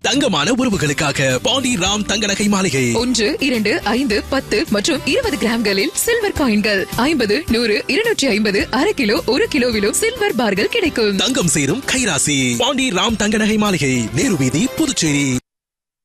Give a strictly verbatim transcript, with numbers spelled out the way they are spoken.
தங்கமான உறவுகளுக்காக பாண்டி ராம் தங்க நகை மாளிகை. ஒன்று இரண்டு ஐந்து பத்து மற்றும் இருபது கிராம்களில் சில்வர் காயின்கள் ஐம்பது நூறு இருநூற்றி ஐம்பது அரை கிலோ ஒரு கிலோவிலும் சில்வர் பார்கள் கிடைக்கும். தங்கம் சேரும் கைராசி பாண்டி ராம் தங்க நகை மாளிகை, நேரு வீதி, புதுச்சேரி.